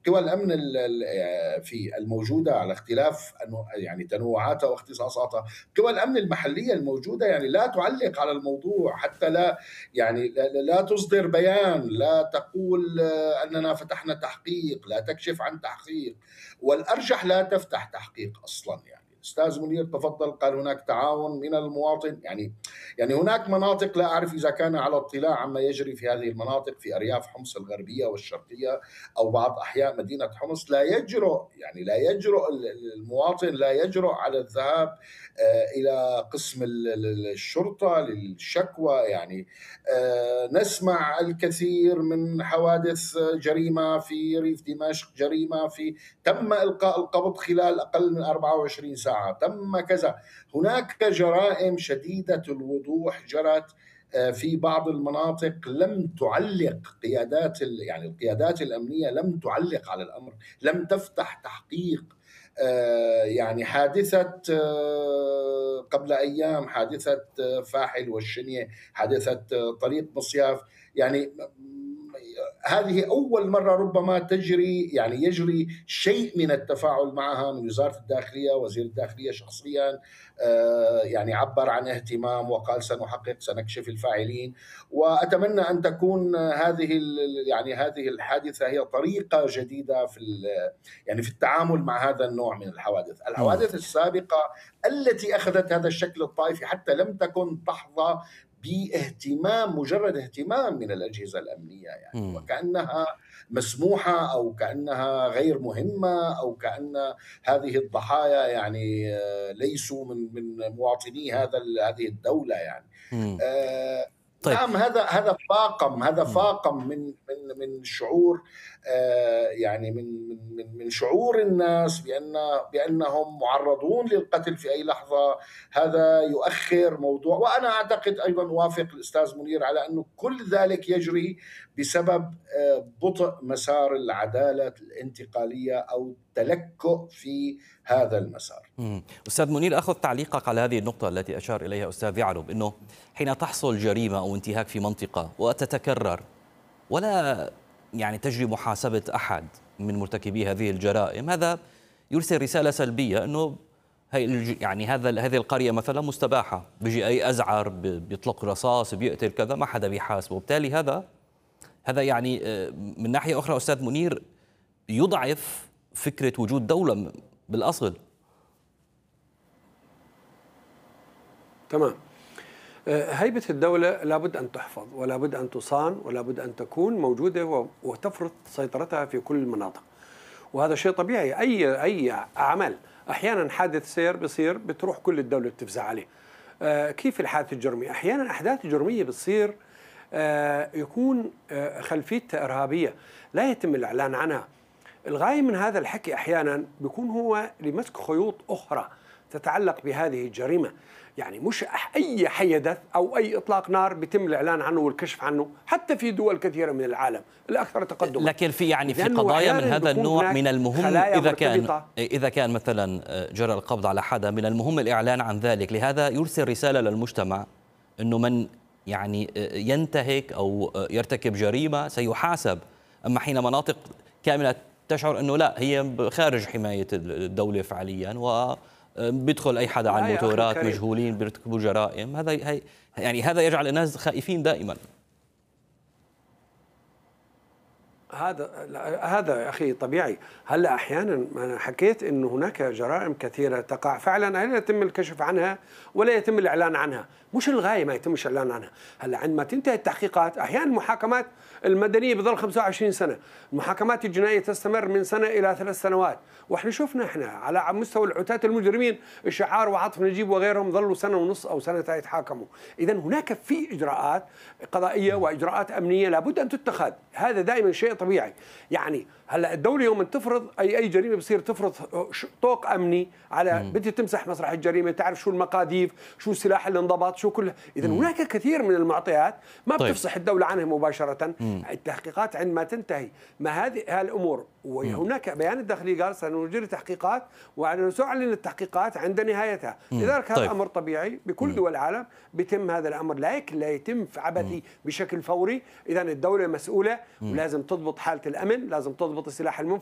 قوى الامن في الموجوده على اختلاف يعني تنوعاتها واختصاصاتها، قوى الامن المحليه الموجوده يعني لا تعلق على الموضوع، حتى لا يعني لا تصدر بيان، لا تقول اننا فتحنا تحقيق، لا تكشف عن تحقيق، والارجح لا تفتح تحقيق اصلا. يعني الاستاذ منير تفضل قال هناك تعاون من المواطن، يعني هناك مناطق لا اعرف اذا كان على اطلاع عما يجري في هذه المناطق في ارياف حمص الغربيه والشرقيه او بعض احياء مدينه حمص، لا يجرؤ المواطن لا يجرؤ على الذهاب الى قسم الشرطه للشكوى. يعني نسمع الكثير من حوادث جريمه في ريف دمشق، جريمه في تم القاء القبض خلال اقل من 24 ساعه، تم كذا. هناك جرائم شديده الوضوح جرت في بعض المناطق، لم تعلق يعني القيادات الامنيه لم تعلق على الامر، لم تفتح تحقيق. يعني حادثه قبل ايام، حادثه فاحل والشنيه، حادثه طريق مصياف، يعني هذه أول مرة ربما يجري شيء من التفاعل معها من وزارة الداخلية. وزير الداخلية شخصيا يعني عبر عن اهتمام وقال سنحقق، سنكشف الفاعلين. وأتمنى أن تكون هذه الحادثة هي طريقة جديدة في التعامل مع هذا النوع من الحوادث السابقة التي أخذت هذا الشكل الطائفي، حتى لم تكن تحظى باهتمام، مجرد اهتمام من الأجهزة الأمنية، يعني وكأنها مسموحة أو كأنها غير مهمة أو كأن هذه الضحايا يعني ليسوا من مواطني هذه الدولة يعني. طيب. نعم، هذا فاقم من شعور، يعني من شعور الناس بأنهم معرضون للقتل في أي لحظة. هذا يؤخر موضوع، وأنا أعتقد أيضا وافق الأستاذ منير على أنه كل ذلك يجري بسبب بطء مسار العدالة الانتقالية أو التلكؤ في هذا المسار. أستاذ منير، أخذ تعليقك على هذه النقطة التي أشار إليها أستاذ يعرب، أنه حين تحصل جريمة أو انتهاك في منطقة وتتكرر ولا يعني تجري محاسبة أحد من مرتكبي هذه الجرائم، هذا يرسل رسالة سلبية أنه هذه القرية مثلا مستباحة، بيجي أي أزعر بيطلق رصاص بيقتل كذا، ما حدا بيحاسبه. وبالتالي هذا يعني من ناحية أخرى أستاذ منير يضعف فكرة وجود دولة بالأصل. تمام. هيبة الدولة لابد أن تحفظ، ولابد أن تصان، ولابد أن تكون موجودة وتفرض سيطرتها في كل المناطق، وهذا شيء طبيعي. أي عمل أحيانا حادث سير بصير بتروح كل الدولة بتفزع عليه. كيف الحادث الجرمي؟ أحيانا أحداث جرمية بتصير يكون خلفيتها إرهابية لا يتم الإعلان عنها. الغاية من هذا الحكي أحيانا بيكون هو لمسك خيوط أخرى تتعلق بهذه الجريمة. يعني مش أي حدث أو أي إطلاق نار بيتم الإعلان عنه والكشف عنه، حتى في دول كثيرة من العالم الأكثر تقدما. لكن في قضايا من هذا النوع من المهم إذا كان مثلا جرى القبض على حدا، من المهم الإعلان عن ذلك. لهذا يرسل رسالة للمجتمع أنه من يعني ينتهك أو يرتكب جريمة سيحاسب. أما حين مناطق كاملة تشعر أنه لا، هي خارج حماية الدولة فعليا وبيدخل أي حدا على الموتورات مجهولين بيرتكبوا جرائم، هذا يجعل الناس خائفين دائما. هذا يا أخي طبيعي. هلا أحيانا أنا حكيت إنه هناك جرائم كثيرة تقع فعلا لا يتم الكشف عنها ولا يتم الإعلان عنها. مش الغاية ما يتمش الإعلان عنها. هلا عندما تنتهي التحقيقات، أحيانا المحاكمات المدنية بظل 25 سنة، المحاكمات الجنائية تستمر من سنة إلى 3 سنوات. واحنا شفنا على مستوى العتاة المجرمين الشعار وعاطف نجيب وغيرهم ظلوا سنة ونص أو سنتين يتحاكموا. إذا هناك في إجراءات قضائية وإجراءات أمنية لابد أن تتخذ، هذا دائما شيء طبيعي. يعني هلا الدولة يوم تفرض أي جريمة بصير تفرض طوق أمني على بدها تمسح مسرح الجريمة، تعرف شو المقاذيف، شو السلاح اللي انضبط، شو كل. إذا هناك كثير من المعطيات ما بتفصح الدولة عنها مباشرة. التحقيقات عندما تنتهي ما هذه الأمور، وهناك بيان الداخلية قال سنجري تحقيقات وسنعلن التحقيقات عند نهايتها. لذلك هذا أمر طبيعي بكل دول العالم بيتم هذا الأمر، لكن لا يتم عبثي بشكل فوري. إذا الدولة مسؤولة ولازم تضبط حالة الأمن، لازم تضبط السلاح المنفذ.